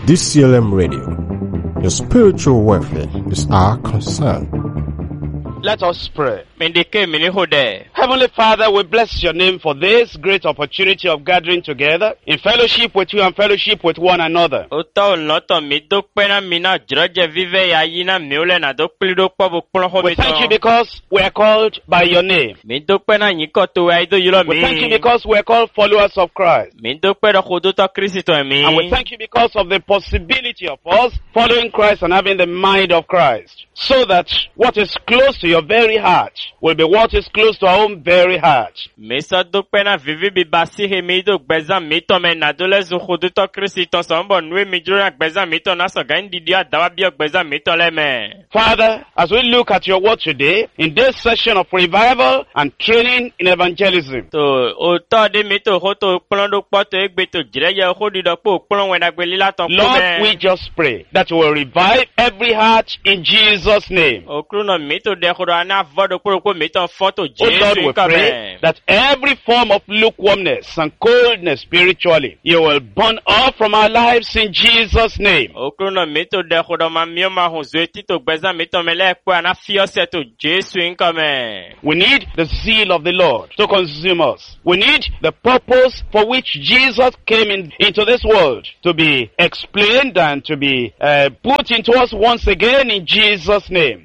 DCLM Radio. Your spiritual welfare is our concern. Let us pray. Heavenly Heavenly Father, we bless your name for this great opportunity of gathering together in fellowship with you and fellowship with one another. We thank you because we are called by your name. We thank you because we are called followers of Christ. And we thank you because of the possibility of us following Christ and having the mind of Christ. So that what is close to your very heart will be what is close to our own very heart. Father, as we look at your word today, in this session of revival and training in evangelism, Lord, we just pray that you will revive every heart in Jesus' name. Oh Lord, we pray that every form of lukewarmness and coldness spiritually, you will burn off from our lives in Jesus' name. We need the zeal of the Lord to consume us. We need the purpose for which Jesus came into this world to be explained and to be put into us once again in Jesus' name.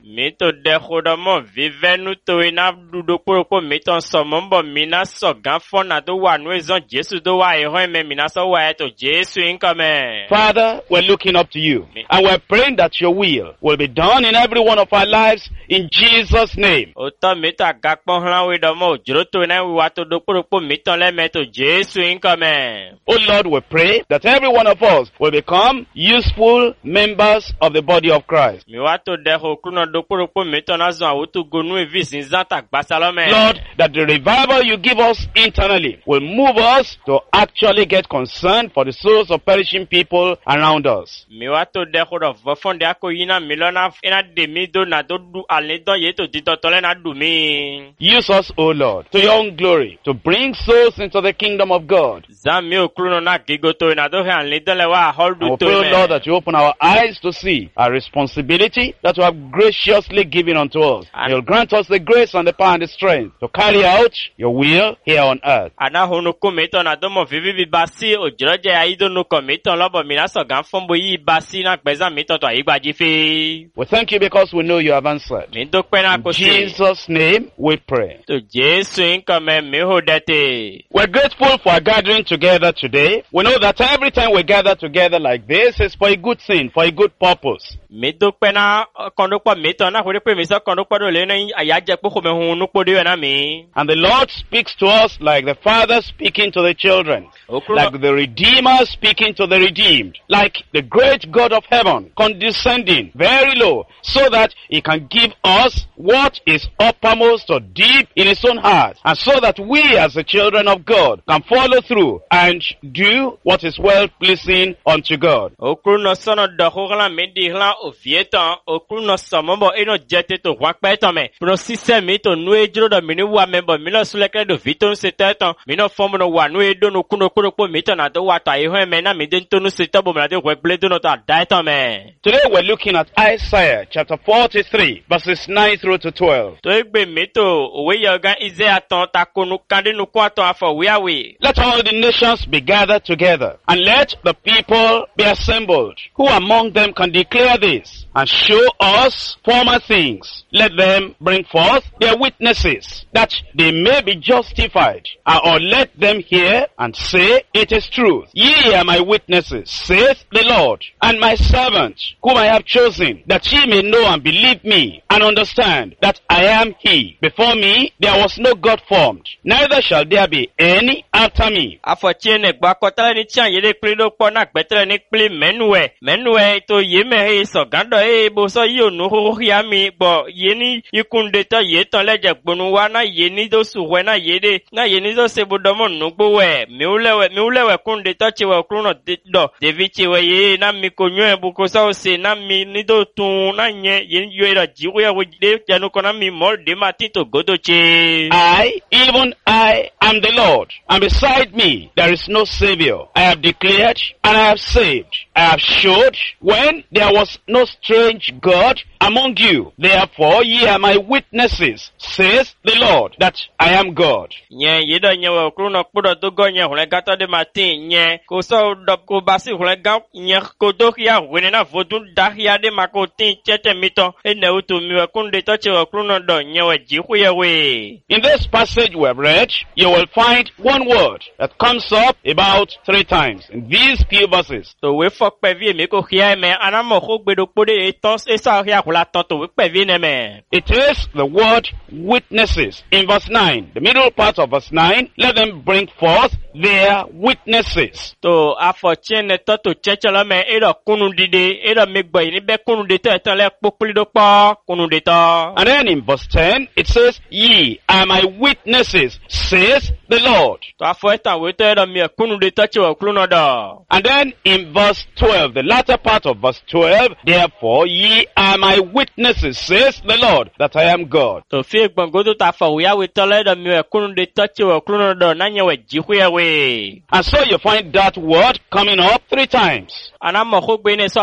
Father, we're looking up to you and we're praying that your will be done in every one of our lives in Jesus' name. Oh Lord, we pray that every one of us will become useful members of the body of Christ. Lord, that the revival you give us internally will move us to actually get concerned for the souls of perishing people around us. Use us, O Lord, to your own glory, to bring souls into the kingdom of God. And we pray, Lord, that you open our eyes to see our responsibility that you have graciously given unto us. You'll grant us the grace and the power and the strength to carry out your will here on earth. We thank you because we know you have answered. In Jesus' name we pray. We're grateful for our gathering together today. We know that every time we gather together like this is for a good thing, for a good purpose. And the Lord speaks to us like the Father speaking to the children, like the Redeemer speaking to the redeemed, like the great God of heaven condescending very low so that he can give us what is uppermost or deep in his own heart, and so that we as the children of God can follow through and do what is well pleasing unto God. Today we're looking at Isaiah chapter 43 verses 9 through to 12. Let all the nations be gathered together, and let the people be assembled. Who among them can declare this and show us former things? Let them bring forth their witnesses, that they may be justified. Or let them hear and say, it is truth. Ye are my witnesses, saith the Lord, and my servant, whom I have chosen, that ye may know and believe me, and understand that I am he. Before me there was no God formed, neither shall there be any after me. hia mi bo yeni ikunde to ye ton leje gbonu wa na yeni do suwe na yede na yeni do se bodomo nugbo we mi ulewe kunde to chiwe kruno do devi chiwe ye na mi konyo ebuko sa ose na mi nido tun na nye yeni yoira jiwe we de janu kona mi mol de matito godoche. Even I am the Lord, and beside me there is no Savior. I have declared and I have saved. I have showed when there was no strange God among you. Therefore ye are my witnesses, says the Lord, that I am God. Nye yedo nye we kruno kudo dogo nye hule gato de matin nye kuso do kubasi hule ga nye kodo ya wene na vodu dahia de makoti chete mito ene utu miwe kunde toche we kruno do nye we jihuye we. In this passage we have read, you will find one word that comes up about 3 times in these few verses. To we fok pevi me ko hia me anamo hogbedo pode etos esa hia hula toto we pevi ne me. It is the word witnesses. In verse 9, the middle part of verse 9, let them bring forth their witnesses. To afo chene toto chechela me edo kunundide edo megboy ni be kunundite etale pokulido pa kunundita. And then in verse 10, it says, ye are my witnesses, says the Lord. To afo eta weto edo me kunundita chewa klunoda. And then in verse 12, the latter part of verse 12, therefore ye are my witnesses, says the Lord, that I am God. To fi gbangodo ta fa uya weto edo me kunundita chewa klunoda nanye we jihuya we. And so you find that word coming up 3 times. This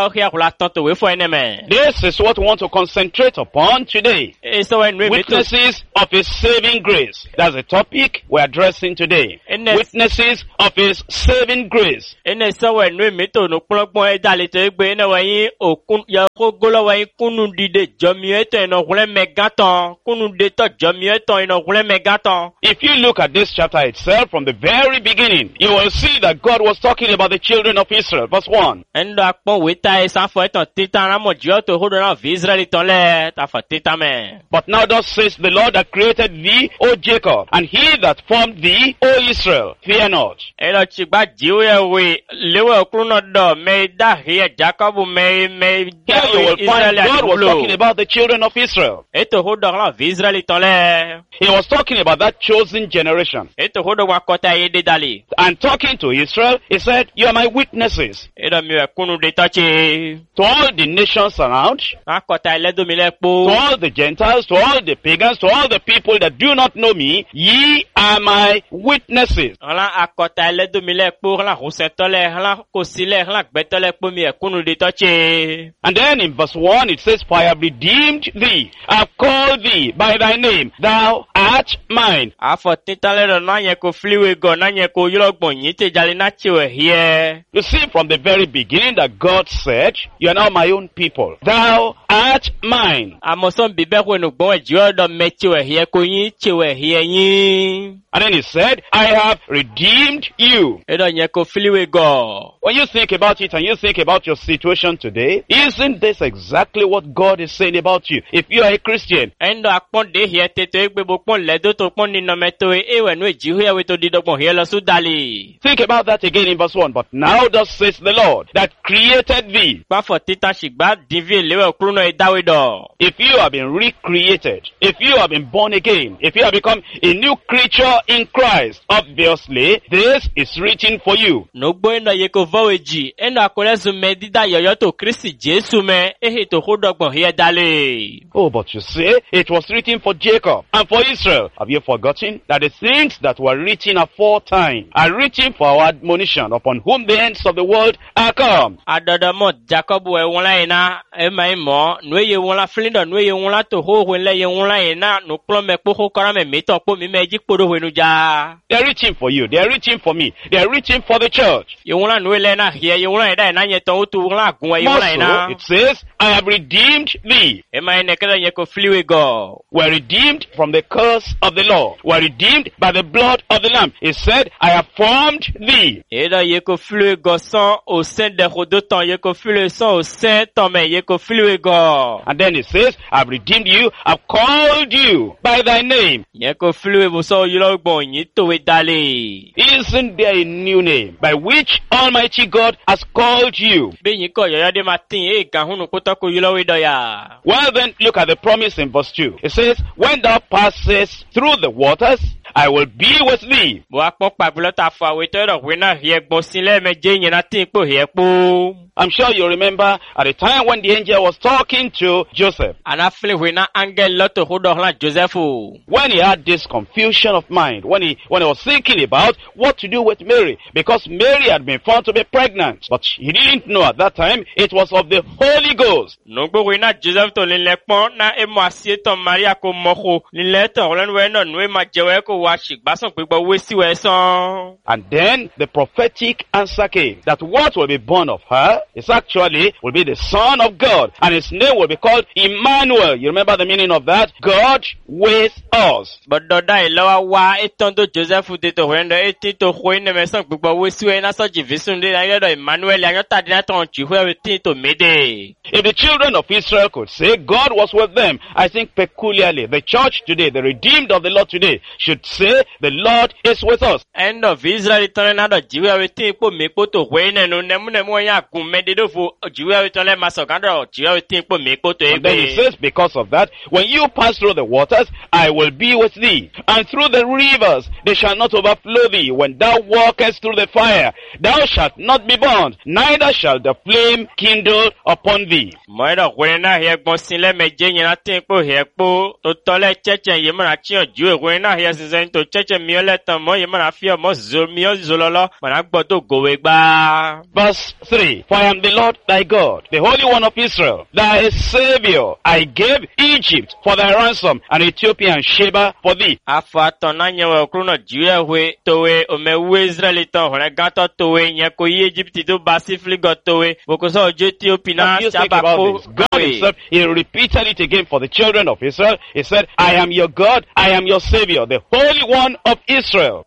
is what we want to concentrate upon today. Witnesses of His saving grace. That's the topic we're addressing today. Witnesses of His saving grace. If you look at this chapter itself from the very beginning, you will see that God was talking about the children of Israel. Verse 1. But now thus says the Lord that created thee, O Jacob, and he that formed thee, O Israel, fear not. Here you will find God was talking about the children of Israel. He was talking about that chosen generation. And talking to Israel, he said, you are my witnesses. To all the nations around, to all the Gentiles, to all the pagans, to all the people that do not know me, ye are my witnesses. And then in verse 1 it says, for I have redeemed thee, I have called thee by thy name, thou art mine. You see from the very beginning that God said, you are now my own people. Thou art mine. And then he said, I have redeemed you. When you think about it and you think about your situation today, isn't this exactly what God is saying about you? If you are a Christian. Think about that again in verse 1. But now thus says the Lord that created thee. If you have been recreated, if you have been born again, if you have become a new creature in Christ, obviously this is written for you. Oh, but you see, it was written for Jacob and for Israel. Have you forgotten that the things that were written aforetime are written for our admonition, upon whom the ends of the world are come? They are written for you. They are written for me. They are written for the church. Also, it says, I have redeemed thee. We're redeemed from the curse rivers of the law were redeemed by the blood of the Lamb. He said, I have formed thee. Eda yeko flue go sang au sein des rodotan yeko flue sang au sein tome yeko flue go. And then he says, I've redeemed you, I've called you by thy name. Yeko flue buso yilo bon yito we dale. Isn't there a new name by which Almighty God has called you? Be yiko yaya de matin e gahunu kotako yilo we doya. Well then, look at the promise in verse 2. It says, when thou passest through the waters, I will be with thee. I'm sure you remember at the time when the angel was talking to Joseph. When he had this confusion of mind, when he was thinking about what to do with Mary, because Mary had been found to be pregnant, but he didn't know at that time it was of the Holy Ghost. And then the prophetic answer came that what will be born of her is actually will be the Son of God, and his name will be called Emmanuel. You remember the meaning of that? God with us. But if the children of Israel could say God was with them, I think peculiarly the church today, the redeemed of the Lord today, should say the Lord is with us. End of Israel and then he says, because of that, when you pass through the waters, I will be with thee. And through the rivers, they shall not overflow thee. When thou walkest through the fire, thou shalt not be burned, neither shall the flame kindle upon thee. Verse 3, for I am the Lord thy God, the Holy One of Israel, thy Savior. I gave Egypt for thy ransom, and Ethiopia and Sheba for thee. Have you think about this? God himself, he repeated it again for the children of Israel. He said, I am your God, I am your Savior, the Holy One of Israel.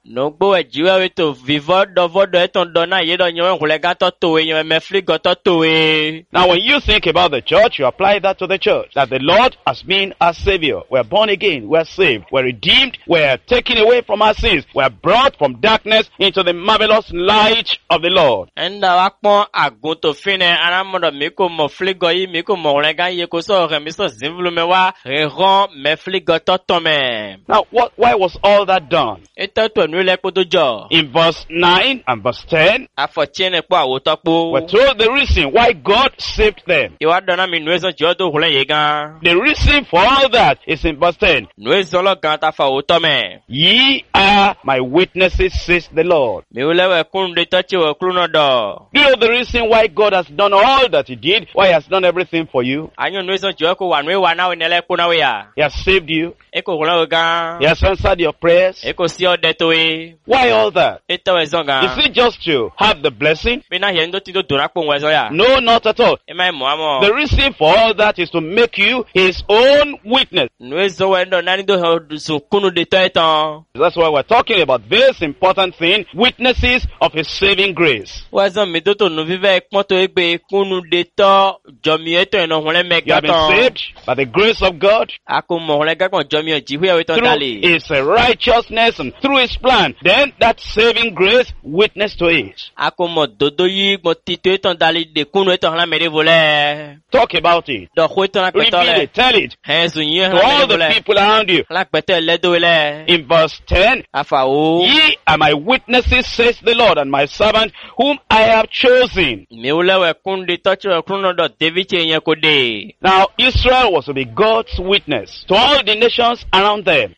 Now when you think about the church, you apply that to the church. That the Lord has been our Savior. We are born again. We are saved. We are redeemed. We are taken away from our sins. We are brought from darkness into the marvelous light of the Lord. Now why was all that done? In verse 9 and verse 10, we're told the reason why God saved them. The reason for all that is in verse 10. Ye are my witnesses, says the Lord. Do you know the reason why God has done all that he did? Why he has done everything for you? He has saved you. He has answered your prayers. Why all that? Is it just to have the blessing? No, not at all. The reason for all that is to make you his own witness. That's why we're talking about this important thing, witnesses of his saving grace. You have been saved by the grace of God, through his righteousness and through his plan. Then that saving grace, witness to it. Talk about it. Reveal it. Tell it to all the people around you. In verse 10, ye are my witnesses, says the Lord, and my servant whom I have chosen. Now Israel was to be God's witness to all the nations around them.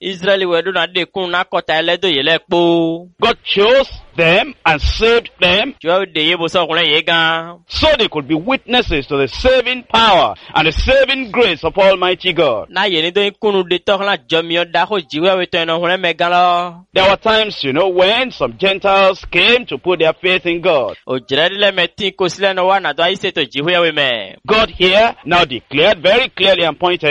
God chose them and saved them so they could be witnesses to the saving power and the saving grace of Almighty God. There were times, when some Gentiles came to put their faith in God. God here now declared very clearly and pointedly,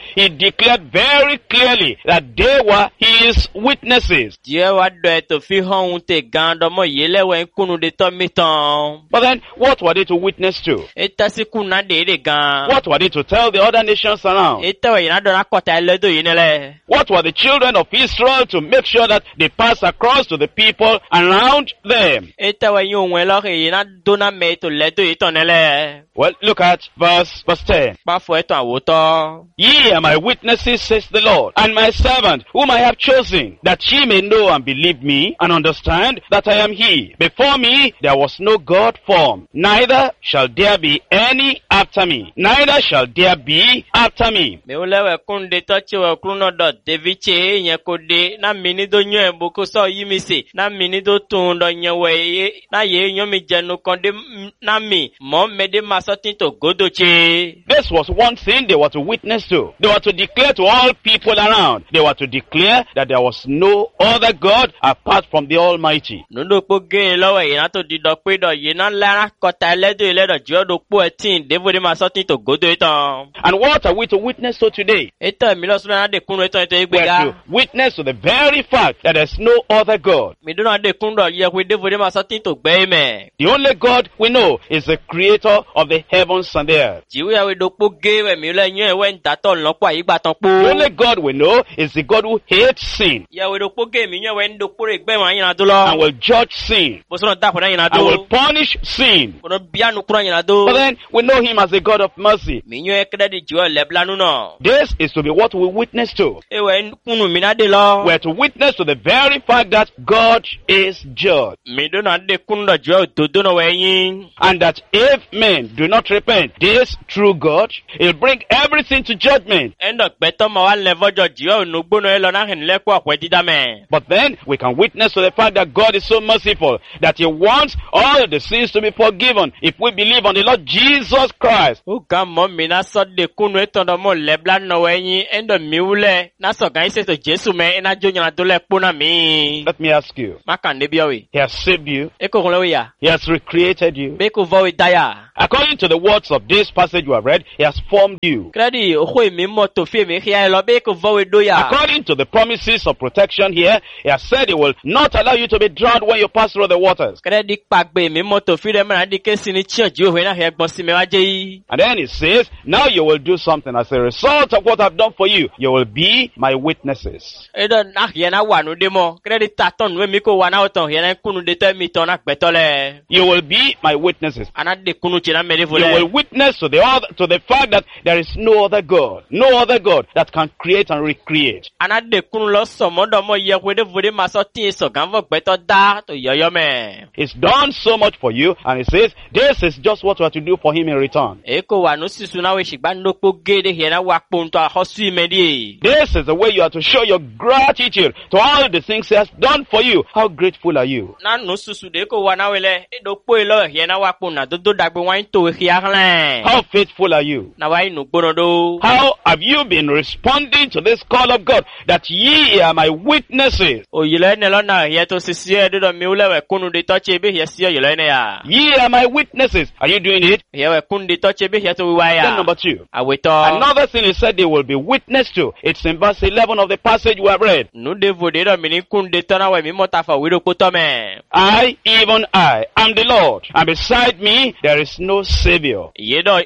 he declared very clearly that they were his witnesses. Dieu wa do to fi hon un te gando mo yele we kunu de to mitan. But then, what were they to witness to? Eta si kuna de gan. What were they to tell the other nations around? Eta we na do na kota le do yinele. What were the children of Israel to make sure that they pass across to the people around them? Eta we yon we lo ke na do na me to le do itonele. Well, look at verse 10. Pa fo eto awoto. Ye are my witnesses, says the Lord, and my servant, whom I have chosen, that ye may know and believe me, and understand that I am he. Before me there was no God formed, neither shall there be any after me. Neither shall there be after me. Me ulewe kunde tochi we kruno do deviche nye kode na mini do nyo mboko so yimisi na mini do tundo nye we na ye nyo mi jenu konde na mi mo mede masotin to godoche. This was one thing they were to witness to. They were to declare to all people around. They were to declare that there was no other God apart from the Almighty. Nundo po ge lowe yena to di do pe do yena lara kota ledo ledo jo do po etin devo de masotin to godo etan. And what are we to witness to today? Eta mi lo so na de kunu etan eto We are igbega. to witness to the very fact that there's no other God. Mi do na de kunu do ye we devo de masotin to gbe me. The only God we know is the creator of the heavens and the earth. Jiwe ya we do po ge we mi le nyo we ntato nlopo ayigba tan po. The only God we know is the God who hates sin Ya we do po ge mi nyo we ndo po re gbe wa yin na do lo. and will judge sin Bo so na da ko na yin na and will do. punish sin. Bo no bia nu kura yin na do. But then we know him as a God of mercy. Mi nyo e kede di jiwe le blanu no. This is to be what we witness to. E we kunu mi na de lo. We're to witness to the very fact that God is judge, Mi do na de kunu do jiwe dodo no we yin. and that if men do not repent, this true God, he'll bring everything to judgment. Endo gbeto ma wa le vojo jiwe nu gbono e lo na hen le ko akwe dida me. But then we can witness to the fact that God is so merciful that he wants all the sins to be forgiven if we believe on the Lord Jesus Christ. O ga mo mi na so de kunu e tondo mo le blanu no we yin. Endo mi wule na so ga ise to Jesu me e na jo yin na do le po na mi. Let me ask you, Ma kan de bia we. he has saved you, E ko lo we ya. he has recreated you. Be ko vo we daya. According to the words of this passage you have read, he has formed you. Kredi o khoi mi mo to fi mi khia lo be ko vo we do ya. According to the promises of protection here, he has said he will not allow you to be drowned when you pass through the waters. Kredi pagbe mi mo to fi re ma di ke sini chi oju we na he gbon si mi wa je yi. And then he says, now you will do something as a result of what I've done for you. You will be my witnesses. E do na he na wa nu de mo. Kredi ta ton we mi ko wa na o ton he na kunu de te mi ton na gbeto le. You will be my witnesses. Ana de kunu chi na me de vo You will le. witness to the fact that there is no other God that can create and recreate. Ana de kunu lo so mo do mo ye we de vo de ma so tin so gan vo gbeto da to yoyo me. He's done so much for you, and he says, this is just what we are to do for him in return. E ko wa nu sisu na we shigba no po ge de he na wa po nto a hosu me di. This is the way you are to show your gratitude to all the things he has done for you. How grateful are you? Na nu susu de ko wa na we le. E do po e lo he na wa po na do dagbe wa to we khia hlan. How faithful are you? Na wa nu gbono do. How have you been responding to this call of God that ye are my witnesses? Oyile ne lo na he to sisi e do mi ule we kunu de toche be he si oyile ne ya. Ye are my witnesses. Are you doing it? He we kunu de toche be he to wa Then ya. number 2. Aweto. Another thing he said they will be witness to. It's in verse 11 of the passage we have read. Nu de vo de do mi ni kunu de tona we mi mo ta fa we do ko to me. I, even I, am the Lord, and beside me there is no Savior. Ye do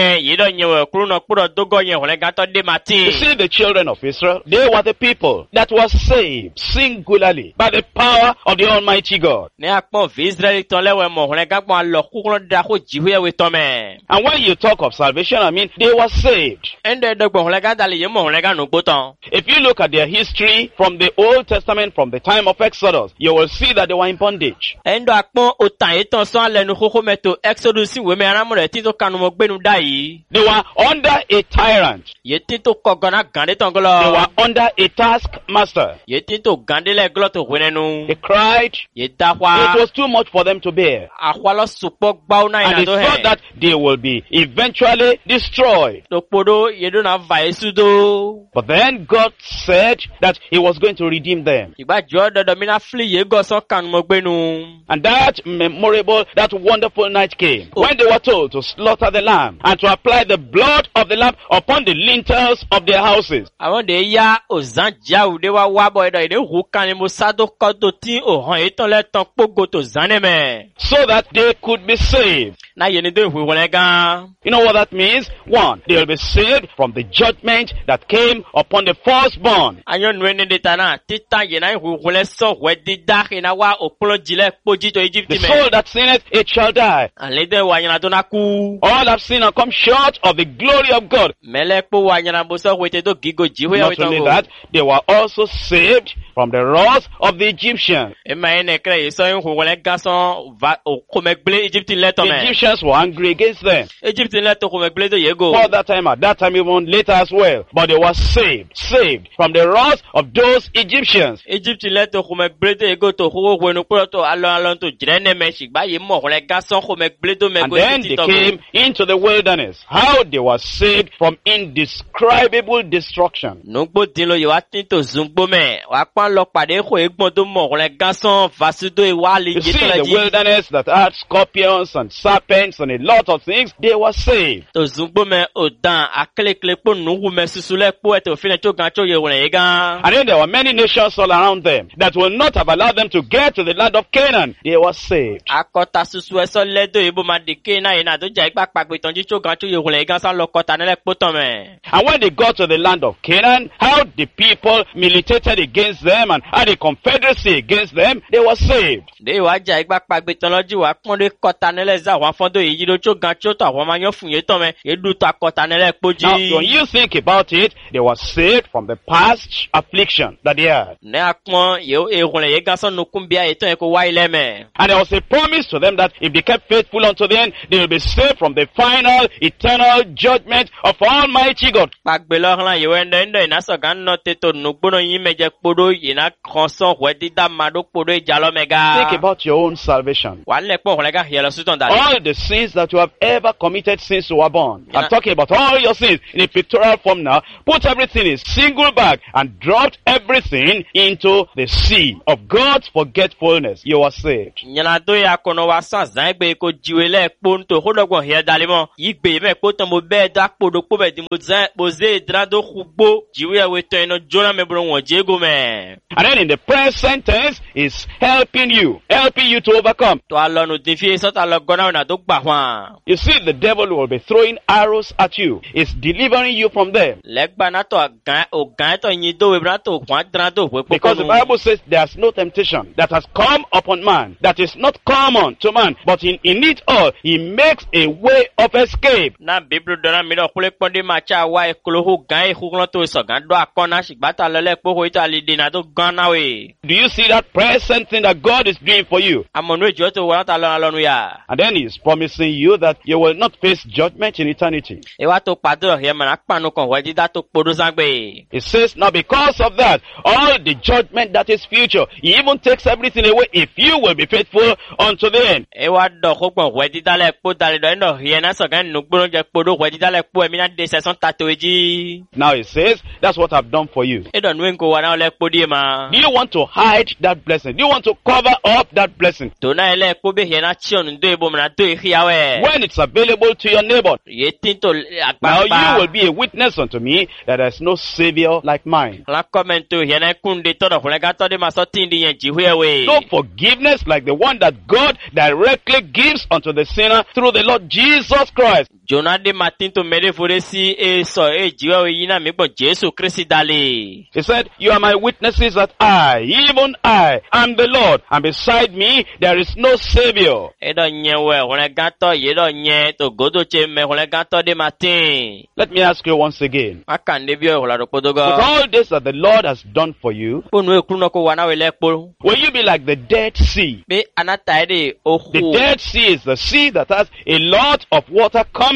nye we kunu no kuro dogo nye hole ga to de You mati. see, the children of Israel, they were the people that were saved singularly by the power of the Almighty God. Ne akpon vi Israel ton le we mo hole ga pon lo ku kunu da ko jiwe we to me. And when you talk of salvation, I mean, they were saved. Ende do gbo hole ga dali ye mo hole ga no gbo ton. If you look at their history from the Old Testament, from the time of Exodus, you will see that they were in bondage. Endo akpon otan etan so ale nu koko meto Exodus we me aramu re ti to kanu mo gbenu da yi. They were under a tyrant. Ye ti to kogona gande ton They glo. were under a taskmaster. Ye ti to gande le glo to wenenu. They cried. Ye da It kwa was too much for them to bear. akwa lo supo gba una And ina they to thought he. that they will be eventually destroyed. To kpodo yedo na va esudo. But then God said that He was going to redeem them. Igba jo dodo mi na fli ye go so kan mo gbenu. And that memorable, that wonderful night came when they were told to slaughter the lamb and to apply the blood of the lamb upon the lintels of their houses. Àwọn de ya ozan jawu de wa boy do ide hu kan ni mo sado ko to tin o han etan le tan pogo to zaneme. So that they could be saved. Na ye ni do hu wole gan. You know what that means? One, they will be saved from the judgment that came upon the firstborn. Anyo nwe ni de tana titan ye na hu wole so we di da na wa opolo jile poji to Egypt The me. soul that sinneth, it shall die. Ale de wa yana to na ku. All have sinned and come short of the glory of God. Mele po wa yana bo so we te do gigo jiwe Not only that, they were also saved from the wrath of the Egyptians. E ma ene kre ye so hu wole gason va o komegble Egypt le to The me. Egyptians were angry against them. Egypt le to komegble do yego. For that time, at that time, even later as well. But they were saved from the wrath of those Egyptians. Egypt le to komegble do yego to ho wenu pro to alon to jrene me shigba ye mo wole gason komegble do me And go then they came into the wilderness. How they were saved from indescribable destruction. Nugbo dilo ye wa tin to zungbo me wa pan lo pade ko egbon to mo wole gason vasudo e wa le You je see, to the laji wilderness that had scorpions and serpents and a lot of things, they were saved. to zungbo me odan aklekle po nuhu me susule po e to fine to gan cho ye wole ye gan. And then there were many nations all around them that will not have allowed them to get to the land of Canaan. They were saved. Akota susu eso ledo ibo ma de ke na ina to ja igba pagbe tonji cho gan cho ye wole ye gan san lo kota nele poto me. And when they got to the land of Canaan, how the people militated against them and had a confederacy against them, they were saved. De wa ja igba pagbe tonloji wa pon de kota nele za wa fondo yi do cho gan cho to awon ma yan fun ye to me ye du to akota nele poji. Now, when you think about it, they were saved from the past affliction that they had. Ne akpon ye e wole ye gan san no kumbia e ton e ko wa ile me. And there was a promise to them that if they kept faithful unto the end, they will be saved from the final, eternal judgment of Almighty God. Pagbe lo hlan ye wende ndo ina so gan no te to no gbono yin meje podo ina konson we di da mado podo ijalo mega. Think about your own salvation. Wa le po wole ga hielo suton da. All the sins that you have ever committed since you were born. Yeah. I'm talking about all your sins in a pictorial form now. Put everything in a single bag and dropped everything into the sea of God's forgetfulness. You are saved. Nyana do ya kono wa san zan gbe ko jiwele pon to hodogbon he dalimo igbe me ko ton mo be da podo po be di mo zan boze drado khugbo jiwe we to eno jona me bro won jego me. And then in the present tense is helping you to overcome. To alonu din fi so ta lo gona na do gba wan. You see, the devil will be throwing arrows at you. It's delivering you from them. Legba na to gan o gan to yin do we bra to kwan drado we po. Because the Bible says there's no temptation that has come upon man that is not common to man, but in it all, he makes a way of escape. Na Bible dona mi do kule ponde ma cha wa e kolo ho gan e khuglo to so gan do akona sigbata lele po ho ita li dina to gan na we. Do you see that present thing that God is doing for you? Amonu ejo to wa ta lo alonu ya. And then he's promising you that you will not face judgment in eternity. E wa to padro he ma na panu kon we di da to podo sangbe. He says, now because of that, all the judgment that is future, he even takes everything away if you will be faithful unto the end. E wa do khogbon we di dale po dale do no he na so gan nu gboro je podo we di dale po emi na de seson tatoji. Now he says, that's what I've done for you. E do nu enko wa na le podi ma. Do you want to hide that blessing? Do you want to cover up that blessing? To na ele po be he na chion do ebo na do hiawe. When it's available to your neighbor. Ye tinto Now agbagba. you will be a witness unto me that there's no savior like mine. La commento he na kunde to do le ga to de ma so tindi yen jiwe. No forgiveness like the one that God directly gives unto the sinner through the Lord Jesus Christ. Jonah de Martin to mere foresi e so e jiwe yina mi gbon Jesu Kristi dale. He said, you are my witnesses that I, even I, am the Lord, and beside me there is no savior. E do yen we le ga to ye do yen to godo che me le ga to de Martin. Let me ask you once again. Akande bi o la do podogo. With all this that the Lord has done for you, Ponu e kuno ko wana we le po. will you be like the Dead Sea? Be anata de ohu. The Dead Sea is the sea that has a lot of water coming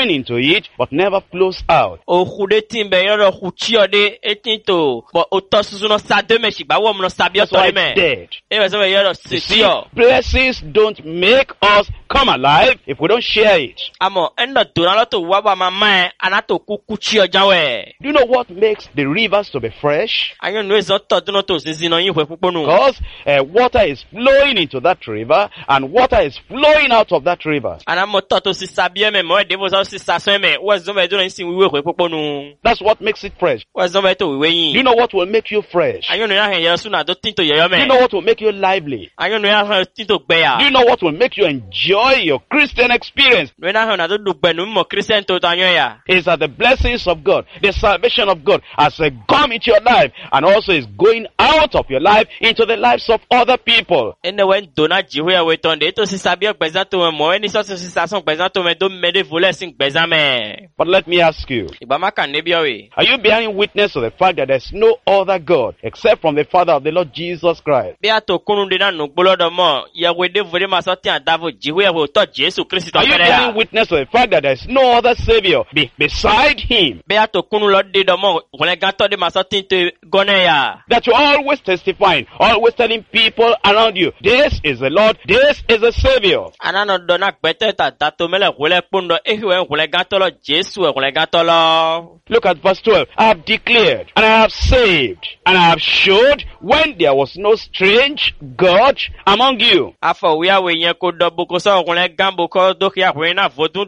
coming into it, but never flows out. Ohude timbe yoro huchiode etinto, but otosuno sademe shiba womuno sabio That's why tolime. it's dead. Ewe sebe yoro You see, sitio. blessings don't make us come alive if we don't share it. Amo endo donalo to waba mamae anato kukuchio jawe. Do you know what makes the rivers to be fresh? Ayo nwe zoto duno to zinzino yihwe puponu. Because water is flowing into that river and water is flowing out of that river. Anamo toto si sabie me mo devo zo si saseme. Wazombe duno insi wiwe puponu. That's what makes it fresh. Wazombe to wiwe Do you yin. know what will make you fresh? Ayo nwe yahe yesu na do tinto yoyo Do you me. know what will make you lively? Ayo nwe yahe tinto Do gbeya. you know what will make you enjoy your Christian experience? Nwe yahe na do dugbenu mo Christian to tanyo ya. Is that the blessings of God, the salvation of God has come into your life and also is going out of your life into the lives of other people. Ene wen dona jiwe ya wetonde. Eto si sabie gbeza to me mo. Eni so si sason gbeza to me do mede vole sin gbeza me. But let me ask you, Ibama ka nebia we. are you bearing witness to the fact that there's no other God except from the Father of the Lord Jesus Christ? Bí a tó kúnnú dín náà nù gbólọ́dọ̀ mọ́, yẹ̀wò èdè vòdè máa sọ tí à ń dáàbò jíwé ẹ̀wò tọ́ Jésù Kristi Are you tọ́kẹ́rẹ́ bearing yà. witness to the fact that there's no other Savior beside Him? Bí a tó kúnnú lọ dé dọ̀ mọ́, òkùnrin gan tọ́ dé máa sọ tí ń tó gọ́nẹ́ yà. That you're always testifying, always telling people around you, this is the Lord, this is the Savior. Ànánà dọ̀ náà gbẹ́tẹ́ tàtà tó mẹ́lẹ̀ òkùnrin pọ́ndọ̀, éhìwẹ̀ òkùnrin gan tọ́ lọ Jésù òkùnrin gan tọ́ lọ. Look at verse 12. I have declared, and I have saved, and I have showed when there was no strange God among you. Afọ̀wéyàwó yẹn kó dọ̀ boko sọ òkùnrin gan boko dókè àkùnrin náà fòdún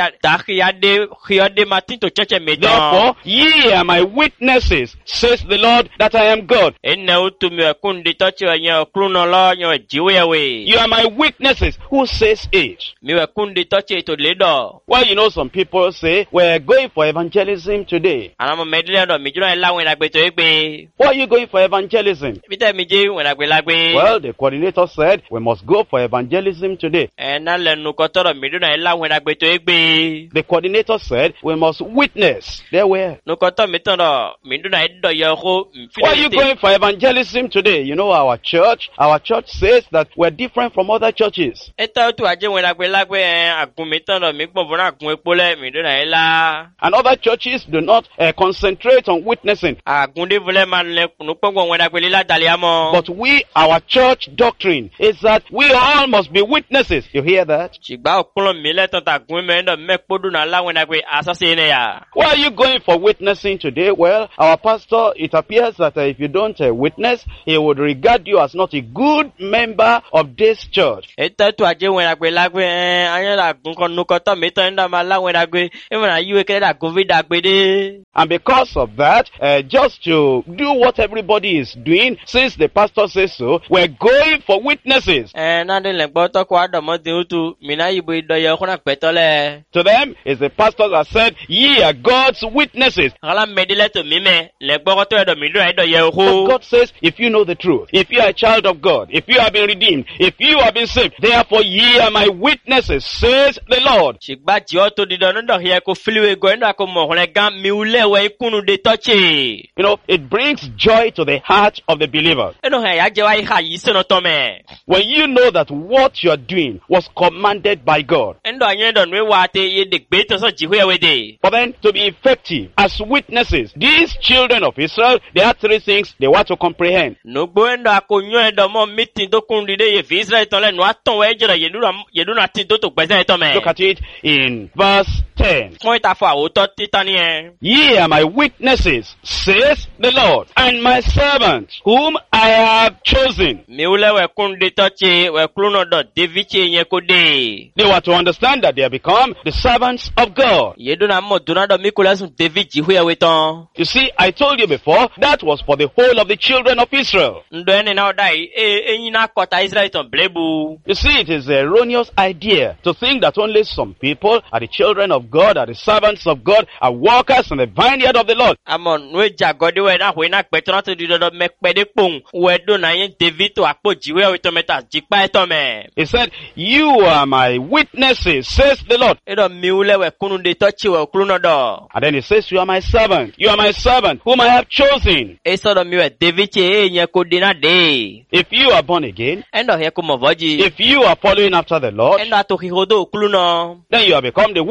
dàkíyàdé xíọ́dé máa tí ń tó chẹ́chẹ́ mi dán. Therefore, ye are my witnesses, says the Lord, that I am God. Ẹnẹ́ ó tu mi ẹ̀kún di tọ́jú ẹ̀yẹn ọ̀kúrún náà lọ yẹn jíwé ẹ̀wé. You are my witnesses. Who says it? Mi ẹ̀kún di tọ́jú ètò lédọ̀. Well, you know, some people say, we're going for evangelism today. Àwọn ọmọ mẹ́dílẹ̀ ọ̀dọ̀ mi jùlọ ẹ̀ láwọn ìrìnàgbé tó gbé. Why are you going for evangelism? Ibi tẹ́ mi jẹ́ ìrìnàgbé lágbé. Well, the coordinator said, we must go for evangelism today. Ẹ̀ náà lẹ́nu kọ́tọ́rọ̀ mi jùlọ ẹ̀ láwọn ìrìnàgbé tó gbé. The coordinator said, we must witness. There were. Nukọ́tọ̀ mi tán dọ̀ mi jùlọ ẹ̀ dọ̀ yẹ kó. Why are you going for evangelism today? You know, our church says that we're different from other churches. Ẹ tẹ́ ó tù àjẹ́ ìrìnàgbé lágbé ẹ̀ àgùn mi tán dọ̀ mi gbọ̀n fún àgùn epo lẹ̀ mi jùlọ ẹ̀ lá. And other churches do not concentrate on witnessing. Àgùn dé fúnlẹ̀ máa lẹ nùpọ̀ngbọ̀n ìrìnàgbé lílá dàlẹ́ àmọ́. But our church doctrine is that we all must be witnesses. You hear that? Ṣùgbọ́n òkúnlọ̀ mi lẹ́tọ̀ tàgùn mi ẹ̀dọ̀ mẹ́kpọ́dún náà láwọn ìrìnàgbé àṣàṣe ni yà. Why are you going for witnessing today? Well, our pastor, it appears that if you don't witness, he would regard you as not a good member of this church. Ẹ tẹ́ tù àjẹ́ ìrìnàgbé lágbé ẹ̀ ayọ́dà àgùn kan nukọ́tọ̀ mi tán ẹ̀dọ̀ máa láwọn ìrìnàgbé ìmọ̀ràn yíwé kẹ́lẹ́ àgùn fi dàgbé dé. And because of that, just to do what everybody is doing, since the pastor says so, we're going for witnesses. Náà dé lẹ́gbọ́ tọ́kọ̀ àdọ̀mọ́dé ó tu mìíràn yìí bó ìdọ̀yẹ ọkùnrin àpẹtọ́lẹ̀. To them, it's the pastors that said, ye are God's witnesses. Àkàlà mẹ́dílẹ̀ tó mímẹ́ lẹ́gbọ́ kọ́tọ́ ẹ̀dọ̀ mi dùn ẹ̀dọ̀yẹ But ọkọ̀. God says, if you know the truth, if you are a child of God, if you have been redeemed, if you have been saved, therefore ye are my witnesses, says the Lord. Ṣùgbọ́n jìọ́ tó dídọ̀ nídọ̀ yẹ kó fílíwé gọ́ ẹ̀dọ̀ àkó mọ̀ọ́kùnrin gan mi wúlẹ̀wẹ̀ ikúnnu de tọ́chì. You know, it brings joy to the heart of the believer. Ẹnu hẹ̀ yá jẹ́ wáyé ha yìí sínú tọ́mẹ̀. When you know that what you are doing was commanded by God. Ẹ̀dọ̀ àyẹ̀ ẹ̀dọ̀ ní wà á tẹ iye dègbé tó sọ jìhú ẹ̀wẹ̀ dè. For them to be effective as witnesses, these children of Israel, there are three things they want to comprehend. Nùgbó ẹ̀dọ̀ àkóyún ẹ̀dọ̀ mọ́ mítìn tó kún dídé yẹ fi Israẹli tán lẹ́nu àtọ̀wọ̀ ẹ̀jẹ̀rẹ̀ yẹ̀dúnà tí tó tó gbẹ̀sẹ̀ ẹ̀tọ́ mẹ́. Look at it in verse 10. Fún ìtafọ̀ àwòtọ́ títà ní ẹ. Ye are my witnesses, says the Lord, and my servants, whom I have chosen. Mi wúlẹ̀ wẹ̀kún de tọ́chì wẹ̀kún náà dọ̀ Davidchi yẹn kó dé. They were to understand that they have become the servants of God. Yẹ̀dúnà mọ̀ dùnà dọ̀ mí kò lẹ́sùn David jìhú ẹ̀wẹ̀ tán. You see, I told you before, that was for the whole of the children of Israel. Ndọ̀ ẹni náà dá yìí, ẹ̀yin náà kọta Israẹli tán blébu. You see, it is an erroneous idea to think that only some people are the children of God, are the servants of God, are workers in the vineyard of the Lord. Àmọ́ nùwé jàgọ́dé wẹ̀ náà wẹ̀ náà pẹ̀tọ́ náà tó di dọ́dọ̀ mẹ́pẹ́dé pòun wẹ̀ dùn náà yẹn David tó àpò jìhú ẹ̀wẹ̀ tán mẹ́ta jìpá ẹ̀tọ́ mẹ́. He said, you are my witnesses, says the Lord. Ẹ̀dọ̀ mi wúlẹ̀ wẹ̀kún de tọ́chì wẹ̀kún náà dọ̀. And then he says, you are my servant. You are my servant, whom I have chosen. Ẹ sọ̀rọ̀ mi wẹ̀ Davidchi yẹn kó dé náà dé. If you are born again, Ẹ̀dọ̀ yẹn kó mọ̀ vọ́jì. if you are following after the Lord, Ẹ̀dọ̀ àtòkìhodó òkúlù náà. then you have become the witnesses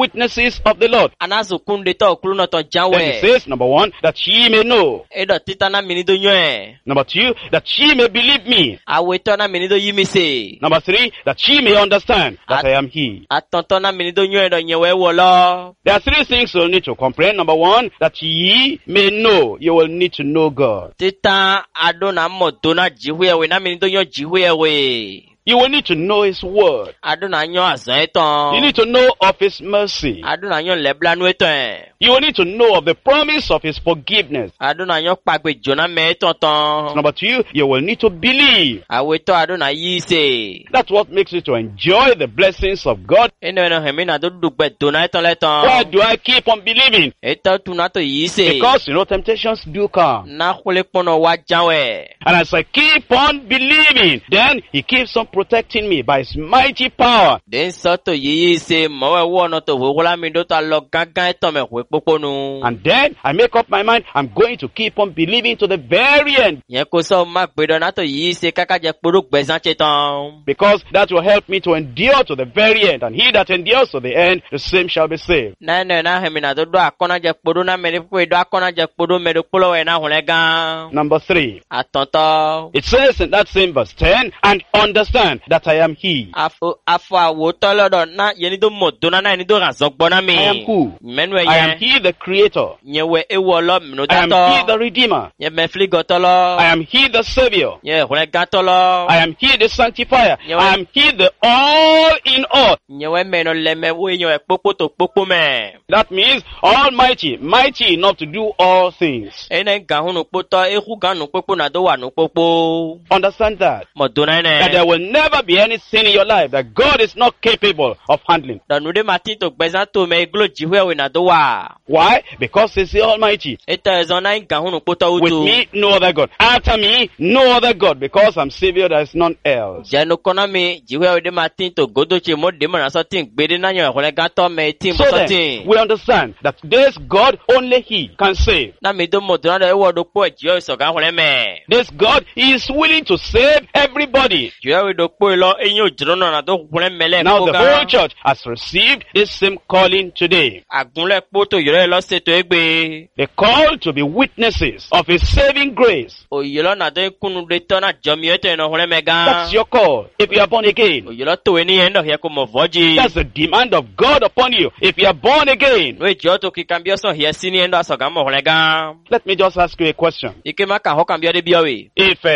promises of the Lord. Anazo kunde to okruno to Then he jawe. says, number one, that ye may know. Edo titana minido nyoe. Number two, that ye may believe me. Aweto na minido yimise. Number three, that ye may understand that I am He. Atonto na minido nyoe do nyewe wolo. There are three things you'll need to comprehend. Number one, that ye may know. You will need to know God. Tita adona modona jihuewe na minido nyo jihuewe. You will need to know His word. Adona nyo azaeton. You need to know of His mercy. Adona nyo leblanu eton. You will need to know of the promise of His forgiveness. Adona nyo pagbe jona me tonton. Number two, you will need to believe. Aweto adona yise. That's what makes you to enjoy the blessings of God. Eno hemina do dugbe dona eton leton. Why do I keep on believing? Eto tunato yise. Because, temptations do come. Na khule pono wa jawe. And as I keep on believing, then He keeps on protecting me by His mighty power. Den soto yise mowe wono to wola mi do ta lo gangan eton me hwe poponu. And then I make up my mind, I'm going to keep on believing to the very end. Yen ko so ma gbedo na to yise kaka je poro gbezan chetan. Because that will help me to endure to the very end. And he that endures to the end, the same shall be saved. Na hemina do akona je poro na me do akona je poro me do polo we na hule gan. Number three. Atonto. It says in that same verse 10, and understand that I am He. Afo awoto lodo na yeni do modona na yeni do razogbo na mi. I am who? Menwe I am He the Creator. Nyewe ewolo mino I am dato. He the Redeemer. Ye mefli gotolo. I am He the Savior. Ye hule gatolo. I am He the Sanctifier. Yeah. I am He the all in all. Nyewe meno leme we nyewe popo to popo me. That means Almighty, mighty enough to do all things. Ene gahunu poto ehu ganu popo na do wa no popo. Understand that. Modona That there ne. will never be any sin in your life that God is not capable of handling. Danude mati to gbezan to me glo jiwe we na do wa. Why? Because He's the Almighty. Eta ezona gahunu poto With utu. me, no other God. After me, no other God. Because I'm Savior, there is none else. Jeno kona mi jiwe we de mati to godo che mo de mana so tin gbede na nyewe hule gato me tin So so then, tin. we understand that this God, only He can save. Na mi do modona do ewo do po jiwe so ga hule me. This God, He is willing to save everybody. Jiwe we do po lo enyo jrono na do hule mele Now ko the ga. whole church has received this same calling today. Agunle poto yore lo seto egbe. The call to be witnesses of His saving grace. Oyelo na do kunu de tona jomi ete no hole mega. That's your call if you are born again. Oyelo to eni endo he ko mo voji. That's the demand of God upon you if you are born again. We jo to ki kambio so he sini endo asoga mo hole ga. Let me just ask you a question. Ike maka ho kambio de biawe.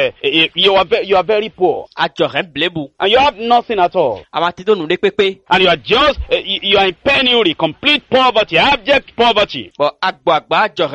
If you are very poor Ajo hen blebu. and you have nothing at all, Amati do nu de pepe. and you are just you are in penury, complete poverty, abject poverty, Bo agbo agba ajo